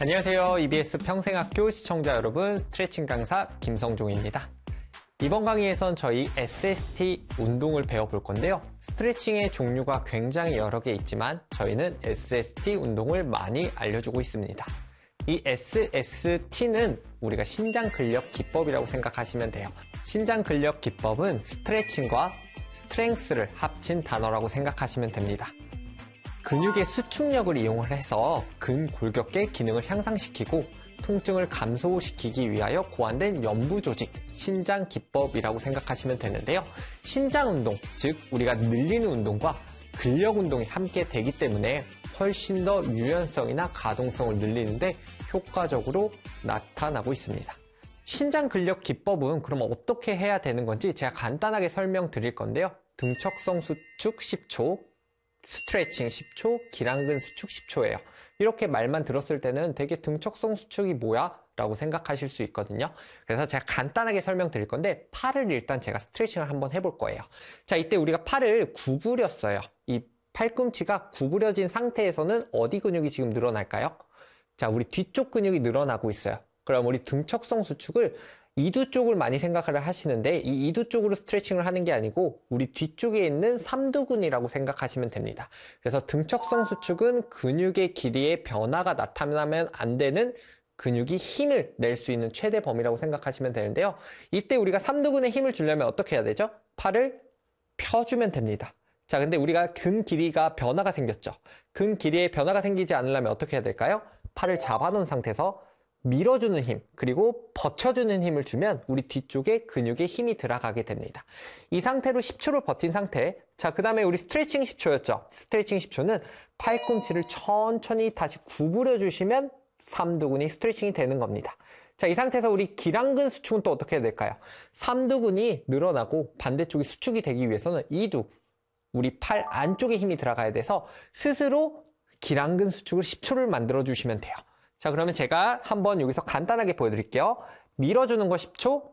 안녕하세요. EBS 평생학교 시청자 여러분, 스트레칭 강사 김성종입니다. 이번 강의에선 저희 SST 운동을 배워볼 건데요. 스트레칭의 종류가 굉장히 여러 개 있지만 저희는 SST 운동을 많이 알려주고 있습니다. 이 SST는 우리가 신장근력 기법이라고 생각하시면 돼요. 신장근력 기법은 스트레칭과 스트렝스를 합친 단어라고 생각하시면 됩니다. 근육의 수축력을 이용을 해서 근골격계 기능을 향상시키고 통증을 감소시키기 위하여 고안된 연부 조직, 신장 기법이라고 생각하시면 되는데요. 신장 운동, 즉 우리가 늘리는 운동과 근력 운동이 함께 되기 때문에 훨씬 더 유연성이나 가동성을 늘리는데 효과적으로 나타나고 있습니다. 신장 근력 기법은 그럼 어떻게 해야 되는 건지 제가 간단하게 설명드릴 건데요. 등척성 수축 10초, 스트레칭 10초, 기랑근 수축 10초예요. 이렇게 말만 들었을 때는 되게 등척성 수축이 뭐야? 라고 생각하실 수 있거든요. 그래서 제가 간단하게 설명드릴 건데 팔을 일단 제가 스트레칭을 한번 해볼 거예요. 자, 이때 우리가 팔을 구부렸어요. 이 팔꿈치가 구부려진 상태에서는 어디 근육이 지금 늘어날까요? 자, 우리 뒤쪽 근육이 늘어나고 있어요. 그럼 우리 등척성 수축을 이두 쪽을 많이 생각을 하시는데 이 이두 쪽으로 스트레칭을 하는 게 아니고 우리 뒤쪽에 있는 삼두근이라고 생각하시면 됩니다. 그래서 등척성 수축은 근육의 길이에 변화가 나타나면 안 되는 근육이 힘을 낼 수 있는 최대 범위라고 생각하시면 되는데요. 이때 우리가 삼두근에 힘을 주려면 어떻게 해야 되죠? 팔을 펴주면 됩니다. 자, 근데 우리가 근 길이가 변화가 생겼죠. 근 길이에 변화가 생기지 않으려면 어떻게 해야 될까요? 팔을 잡아놓은 상태에서 밀어주는 힘, 그리고 버텨주는 힘을 주면 우리 뒤쪽에 근육에 힘이 들어가게 됩니다. 이 상태로 10초를 버틴 상태. 자, 그 다음에 우리 스트레칭 10초였죠. 스트레칭 10초는 팔꿈치를 천천히 다시 구부려 주시면 삼두근이 스트레칭이 되는 겁니다. 자, 이 상태에서 우리 기랑근 수축은 또 어떻게 해야 될까요? 삼두근이 늘어나고 반대쪽이 수축이 되기 위해서는 이두, 우리 팔 안쪽에 힘이 들어가야 돼서 스스로 기랑근 수축을 10초를 만들어 주시면 돼요. 자, 그러면 제가 한번 여기서 간단하게 보여드릴게요. 밀어주는 거 10초,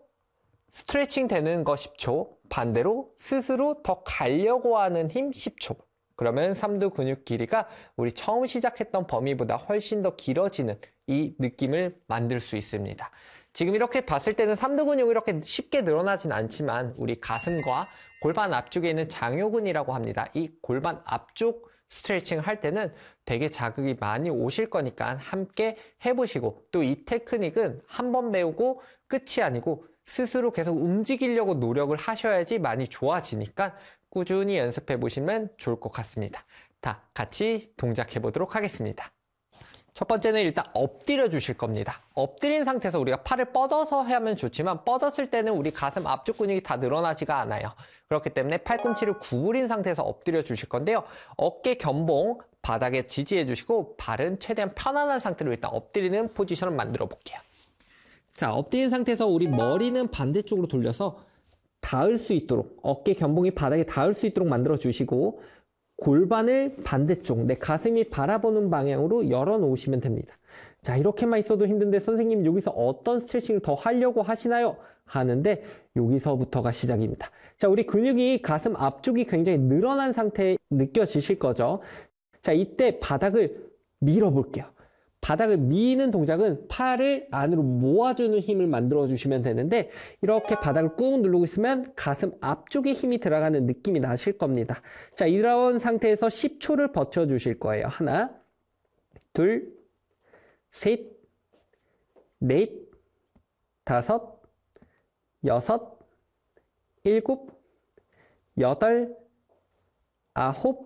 스트레칭 되는 거 10초, 반대로 스스로 더 가려고 하는 힘 10초. 그러면 삼두 근육 길이가 우리 처음 시작했던 범위보다 훨씬 더 길어지는 이 느낌을 만들 수 있습니다. 지금 이렇게 봤을 때는 삼두 근육이 이렇게 쉽게 늘어나진 않지만 우리 가슴과 골반 앞쪽에 있는 장요근이라고 합니다. 이 골반 앞쪽 스트레칭을 할 때는 되게 자극이 많이 오실 거니까 함께 해보시고 또 이 테크닉은 한 번 배우고 끝이 아니고 스스로 계속 움직이려고 노력을 하셔야지 많이 좋아지니까 꾸준히 연습해 보시면 좋을 것 같습니다. 다 같이 동작해 보도록 하겠습니다. 첫 번째는 일단 엎드려 주실 겁니다. 엎드린 상태에서 우리가 팔을 뻗어서 하면 좋지만 뻗었을 때는 우리 가슴 앞쪽 근육이 다 늘어나지가 않아요. 그렇기 때문에 팔꿈치를 구부린 상태에서 엎드려 주실 건데요. 어깨 견봉 바닥에 지지해 주시고 발은 최대한 편안한 상태로 일단 엎드리는 포지션을 만들어 볼게요. 자, 엎드린 상태에서 우리 머리는 반대쪽으로 돌려서 닿을 수 있도록 어깨 견봉이 바닥에 닿을 수 있도록 만들어 주시고 골반을 반대쪽, 내 가슴이 바라보는 방향으로 열어 놓으시면 됩니다. 자, 이렇게만 있어도 힘든데 선생님 여기서 어떤 스트레칭을 더 하려고 하시나요? 하는데 여기서부터가 시작입니다. 자, 우리 근육이 가슴 앞쪽이 굉장히 늘어난 상태에 느껴지실 거죠? 자, 이때 바닥을 밀어 볼게요. 바닥을 미는 동작은 팔을 안으로 모아주는 힘을 만들어 주시면 되는데 이렇게 바닥을 꾹 누르고 있으면 가슴 앞쪽에 힘이 들어가는 느낌이 나실 겁니다. 자, 이런 상태에서 10초를 버텨 주실 거예요. 하나, 둘, 셋, 넷, 다섯, 여섯, 일곱, 여덟, 아홉,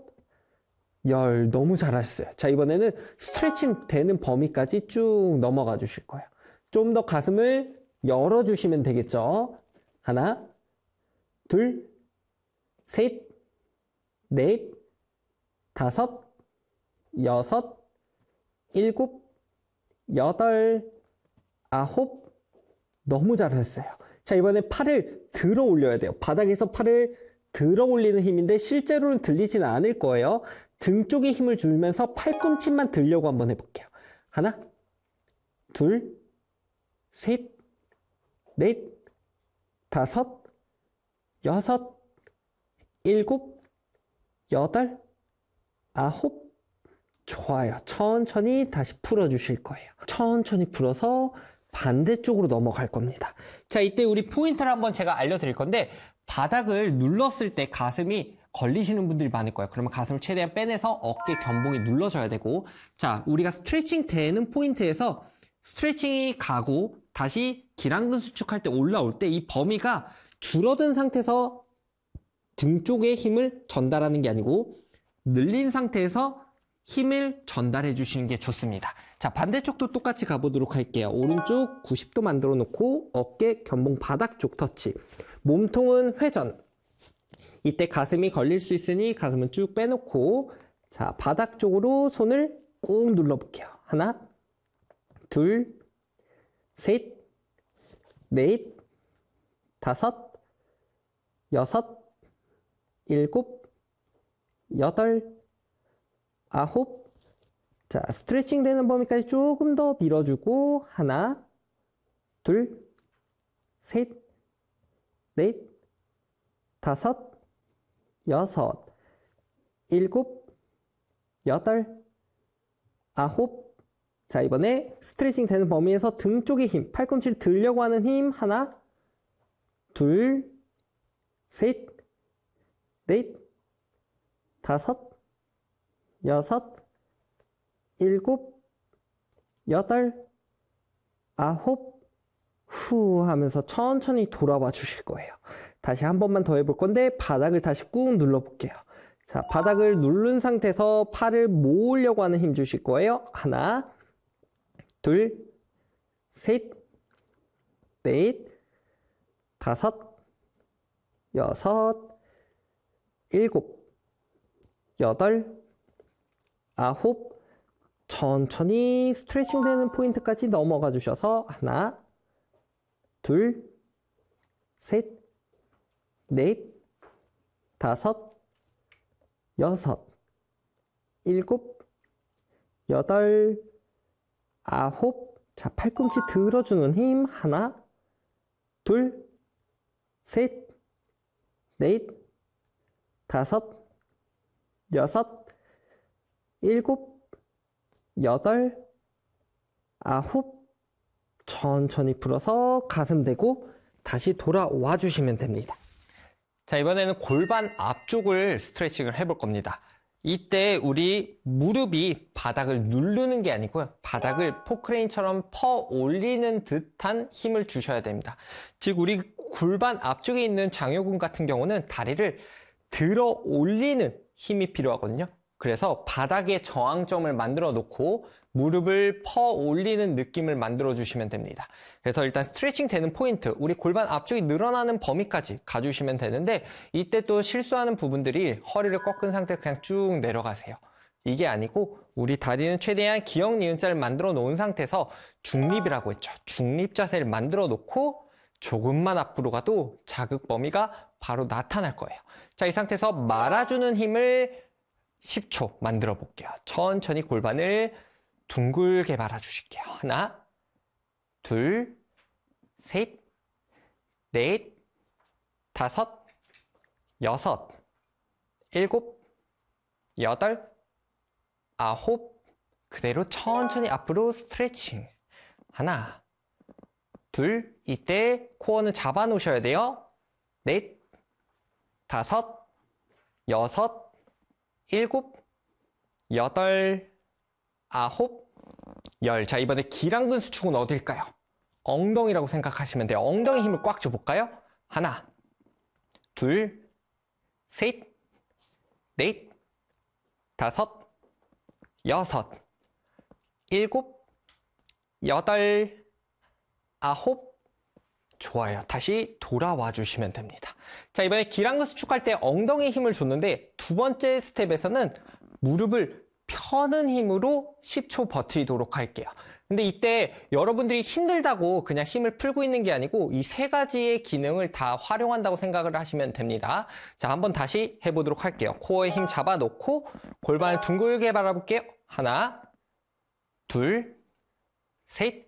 열. 너무 잘하셨어요. 자, 이번에는 스트레칭 되는 범위까지 쭉 넘어가 주실 거예요. 좀 더 가슴을 열어주시면 되겠죠. 하나, 둘, 셋, 넷, 다섯, 여섯, 일곱, 여덟, 아홉. 너무 잘하셨어요. 자, 이번에 팔을 들어 올려야 돼요. 바닥에서 팔을 들어 올리는 힘인데 실제로는 들리지는 않을 거예요. 등 쪽에 힘을 주면서 팔꿈치만 들려고 한번 해볼게요. 하나, 둘, 셋, 넷, 다섯, 여섯, 일곱, 여덟, 아홉, 좋아요. 천천히 다시 풀어주실 거예요. 천천히 풀어서 반대쪽으로 넘어갈 겁니다. 자, 이때 우리 포인트를 한번 제가 알려드릴 건데 바닥을 눌렀을 때 가슴이 걸리시는 분들이 많을 거예요. 그러면 가슴을 최대한 빼내서 어깨 견봉이 눌러져야 되고, 자, 우리가 스트레칭 되는 포인트에서 스트레칭이 가고 다시 기랑근 수축할 때 올라올 때 이 범위가 줄어든 상태에서 등 쪽에 힘을 전달하는 게 아니고 늘린 상태에서 힘을 전달해 주시는 게 좋습니다. 자, 반대쪽도 똑같이 가보도록 할게요. 오른쪽 90도 만들어 놓고 어깨, 견봉, 바닥 쪽 터치. 몸통은 회전. 이때 가슴이 걸릴 수 있으니 가슴은 쭉 빼놓고, 자, 바닥 쪽으로 손을 꾹 눌러볼게요. 하나, 둘, 셋, 넷, 다섯, 여섯, 일곱, 여덟, 아홉. 자, 스트레칭 되는 범위까지 조금 더 밀어주고, 하나, 둘, 셋, 넷, 다섯, 여섯, 일곱, 여덟, 아홉. 자, 이번에 스트레칭 되는 범위에서 등 쪽의 힘, 팔꿈치를 들려고 하는 힘, 하나, 둘, 셋, 넷, 다섯, 여섯, 일곱, 여덟, 아홉. 후 하면서 천천히 돌아와 주실 거예요. 다시 한 번만 더 해볼 건데 바닥을 다시 꾹 눌러볼게요. 자, 바닥을 누른 상태에서 팔을 모으려고 하는 힘 주실 거예요. 하나, 둘, 셋, 넷, 다섯, 여섯, 일곱, 여덟, 아홉. 천천히 스트레칭 되는 포인트까지 넘어가 주셔서 하나, 둘, 셋, 넷, 다섯, 여섯, 일곱, 여덟, 아홉. 자, 팔꿈치 들어주는 힘. 하나, 둘, 셋, 넷, 다섯, 여섯, 일곱, 여덟, 아홉. 천천히 풀어서 가슴 대고 다시 돌아와 주시면 됩니다. 자, 이번에는 골반 앞쪽을 스트레칭을 해볼 겁니다. 이때 우리 무릎이 바닥을 누르는 게 아니고요. 바닥을 포크레인처럼 퍼 올리는 듯한 힘을 주셔야 됩니다. 즉, 우리 골반 앞쪽에 있는 장요근 같은 경우는 다리를 들어 올리는 힘이 필요하거든요. 그래서 바닥에 저항점을 만들어 놓고 무릎을 퍼 올리는 느낌을 만들어 주시면 됩니다. 그래서 일단 스트레칭 되는 포인트, 우리 골반 앞쪽이 늘어나는 범위까지 가주시면 되는데, 이때 또 실수하는 부분들이 허리를 꺾은 상태에서 그냥 쭉 내려가세요. 이게 아니고 우리 다리는 최대한 기역 니은자를 만들어 놓은 상태에서 중립이라고 했죠. 중립 자세를 만들어 놓고 조금만 앞으로 가도 자극 범위가 바로 나타날 거예요. 자, 이 상태에서 말아주는 힘을 10초 만들어 볼게요. 천천히 골반을 둥글게 말아주실게요. 하나, 둘, 셋, 넷, 다섯, 여섯, 일곱, 여덟, 아홉. 그대로 천천히 앞으로 스트레칭. 하나, 둘, 이때 코어는 잡아 놓으셔야 돼요. 넷, 다섯, 여섯, 일곱, 여덟, 아홉, 열. 자, 이번에 기랑근 수축은 어딜까요? 엉덩이라고 생각하시면 돼요. 엉덩이 힘을 꽉 줘볼까요? 하나, 둘, 셋, 넷, 다섯, 여섯, 일곱, 여덟, 아홉. 좋아요. 다시 돌아와 주시면 됩니다. 자, 이번에 기랑근 수축할 때 엉덩이 힘을 줬는데 두 번째 스텝에서는 무릎을 펴는 힘으로 10초 버티도록 할게요. 근데 이때 여러분들이 힘들다고 그냥 힘을 풀고 있는 게 아니고 이 세 가지의 기능을 다 활용한다고 생각을 하시면 됩니다. 자, 한번 다시 해보도록 할게요. 코어에 힘 잡아놓고 골반을 둥글게 바라볼게요. 하나, 둘, 셋,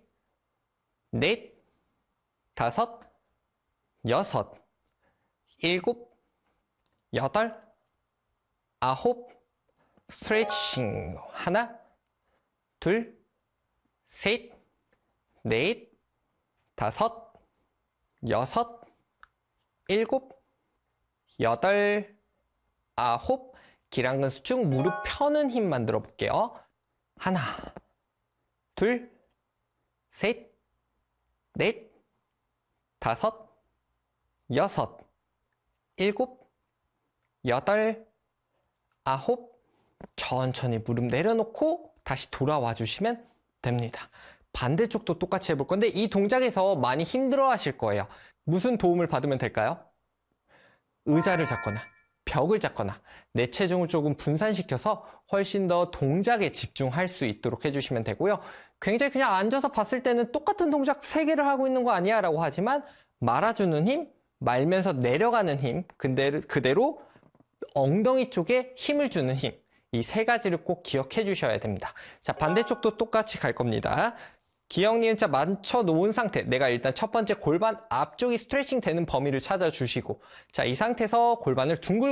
넷, 다섯, 여섯, 일곱, 여덟, 아홉, 스트레칭. 하나, 둘, 셋, 넷, 다섯, 여섯, 일곱, 여덟, 아홉. 기랑근 수축 무릎 펴는 힘 만들어 볼게요. 하나, 둘, 셋, 넷, 다섯, 여섯, 일곱, 여덟, 아홉. 천천히 무릎 내려놓고 다시 돌아와 주시면 됩니다. 반대쪽도 똑같이 해볼 건데 이 동작에서 많이 힘들어 하실 거예요. 무슨 도움을 받으면 될까요? 의자를 잡거나 벽을 잡거나 내 체중을 조금 분산시켜서 훨씬 더 동작에 집중할 수 있도록 해주시면 되고요. 굉장히 그냥 앉아서 봤을 때는 똑같은 동작 3개를 하고 있는 거 아니야? 라고 하지만 말아주는 힘, 말면서 내려가는 힘, 그대로 엉덩이 쪽에 힘을 주는 힘, 이 3가지를 꼭 기억해 주셔야 됩니다. 자, 반대쪽도 똑같이 갈 겁니다. 기역, 니은자 맞춰 놓은 상태. 내가 일단 첫 번째 골반 앞쪽이 스트레칭 되는 범위를 찾아주시고, 자, 이 상태에서 골반을 둥글